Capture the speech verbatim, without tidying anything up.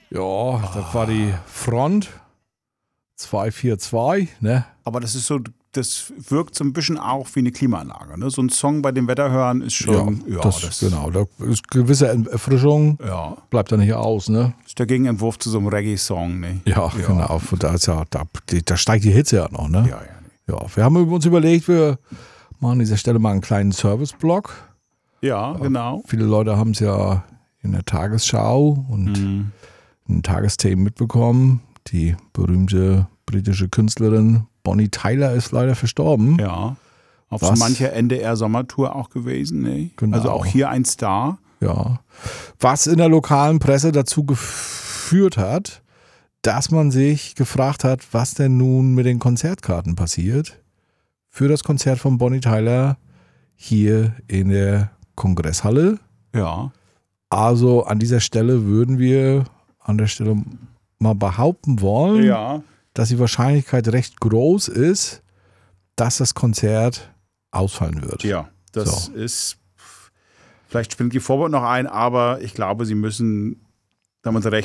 Ja, das war die Front zwei vier zwei, ne? Aber das ist so, das wirkt so ein bisschen auch wie eine Klimaanlage. Ne? So ein Song bei dem Wetter hören ist schon, ja, ja, das, das genau, da ist gewisse Erfrischung, ja, bleibt dann hier aus, ne? ist der Gegenentwurf zu so einem Reggae-Song. Ne? Ja, Ja. genau, da, ist ja, da, da steigt die Hitze ja noch, ne? Ja, ja. Ja, wir haben uns überlegt, wir machen an dieser Stelle mal einen kleinen Service-Blog. Ja, genau. Viele Leute haben es ja in der Tagesschau und Mhm. in Tagesthemen mitbekommen. Die berühmte britische Künstlerin Bonnie Tyler ist leider verstorben. Ja. Auf Was? so mancher N D R-Sommertour auch gewesen. Ne? Genau. Also auch hier ein Star. Ja. Was in der lokalen Presse dazu geführt hat, dass man sich gefragt hat, was denn nun mit den Konzertkarten passiert für das Konzert von Bonnie Tyler hier in der Kongresshalle. Ja. Also an dieser Stelle würden wir an der Stelle mal behaupten wollen, Ja. dass die Wahrscheinlichkeit recht groß ist, dass das Konzert ausfallen wird. Ja, das So. ist, vielleicht springt die Vorwort noch ein, aber ich glaube, sie müssen damit rechnen,